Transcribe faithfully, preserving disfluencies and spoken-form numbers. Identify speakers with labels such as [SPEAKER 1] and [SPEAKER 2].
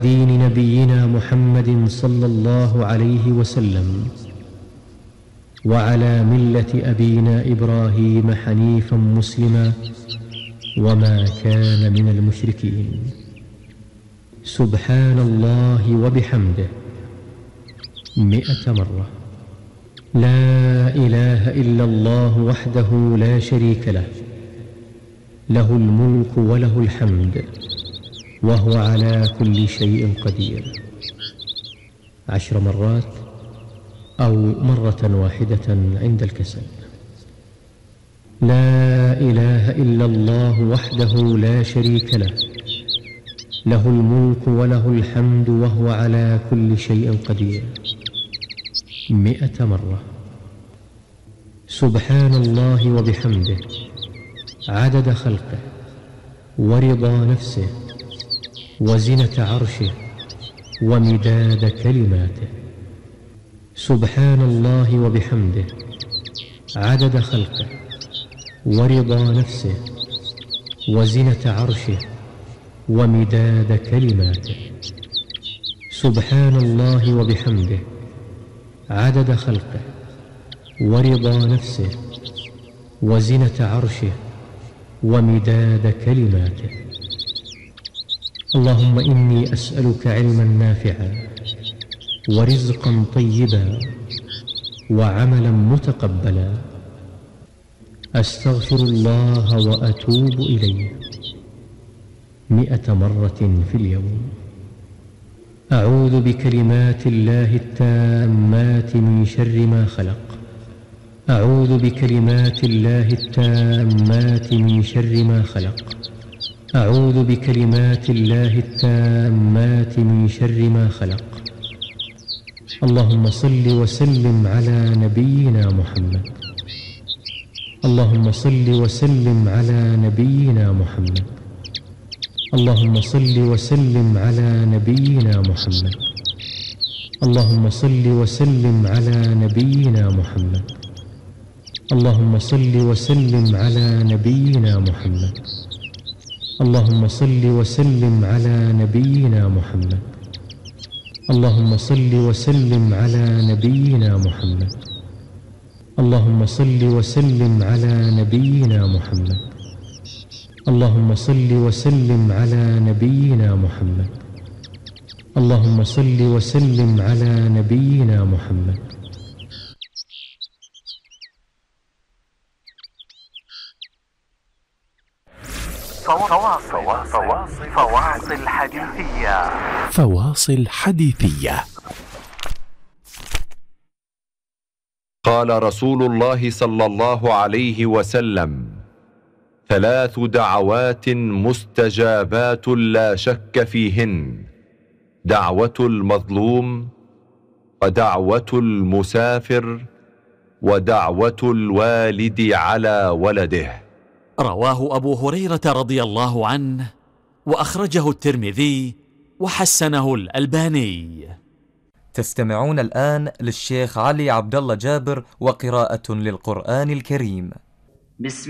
[SPEAKER 1] دين نبينا محمد صلى الله عليه وسلم، وعلى ملة أبينا إبراهيم حنيفا مسلما وما كان من المشركين. سبحان الله وبحمده مئة مرة. لا إله إلا الله وحده لا شريك له، له الملك وله الحمد وهو على كل شيء قدير. عشر مرات أو مرة واحدة عند الكسل. لا إله إلا الله وحده لا شريك له، له الملك وله الحمد وهو على كل شيء قدير. مئة مرة. سبحان الله وبحمده عدد خلقه ورضا نفسه وزنة عرشه ومداد كلماته. سبحان الله وبحمده عدد خلقه ورضا نفسه وزنة عرشه ومداد كلماته. سبحان الله وبحمده عدد خلقه ورضا نفسه وزنة عرشه ومداد كلماته. اللهم إني أسألك علما نافعا ورزقا طيبا وعملا متقبلا. أستغفر الله وأتوب إليه مئة مرة في اليوم. أعوذ بكلمات الله التامات من شر ما خلق. أعوذ بكلمات الله التامات من شر ما خلق. أعوذ بكلمات الله التامات من شر ما خلق. اللهم صل وسلم على نبينا محمد. اللهم صل وسلم على نبينا محمد. اللهم صل وسلم على نبينا محمد. اللهم صل وسلم على نبينا محمد. اللهم صل وسلم على نبينا محمد. اللهم صل وسلم على نبينا محمد. اللهم صل وسلم على نبينا محمد. اللهم صل وسلم على نبينا محمد. اللهم صل وسلم على نبينا محمد. اللهم صل وسلم على نبينا محمد.
[SPEAKER 2] فواصل فواصل فواصل حديثية.
[SPEAKER 3] فواصل حديثية.
[SPEAKER 4] قال رسول الله صلى الله عليه وسلم: ثلاث دعوات مستجابات لا شك فيهن: دعوة المظلوم، ودعوة المسافر، ودعوة الوالد على ولده.
[SPEAKER 5] رواه أبو هريرة رضي الله عنه، وأخرجه الترمذي وحسنه الألباني.
[SPEAKER 6] تستمعون الآن للشيخ علي عبد الله جابر وقراءة للقرآن الكريم.
[SPEAKER 2] بسم